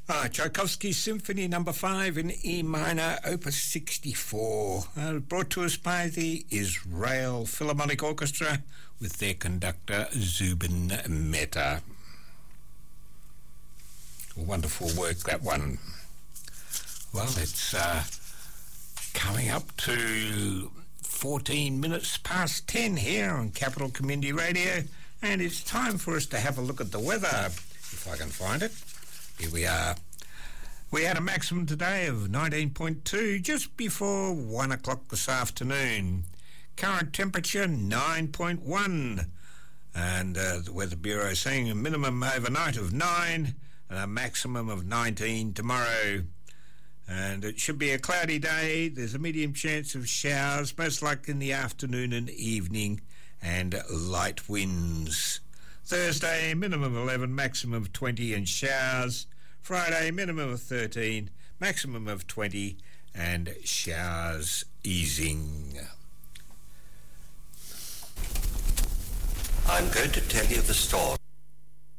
Tchaikovsky's Symphony No. 5 in E minor, Opus 64, brought to us by the Israel Philharmonic Orchestra with their conductor Zubin Mehta. Wonderful work, that one. Well, it's coming up to 14 minutes past 10 here on Capital Community Radio, and it's time for us to have a look at the weather, if I can find it. Here we are. We had a maximum today of 19.2 just before 1 o'clock this afternoon. Current temperature 9.1. And the Weather Bureau is saying a minimum overnight of 9 and a maximum of 19 tomorrow. And it should be a cloudy day. There's a medium chance of showers, most likely in the afternoon and evening, and light winds. Thursday, minimum of 11, maximum of 20 and showers. Friday, minimum of 13, maximum of 20 and showers easing. I'm going to tell you the story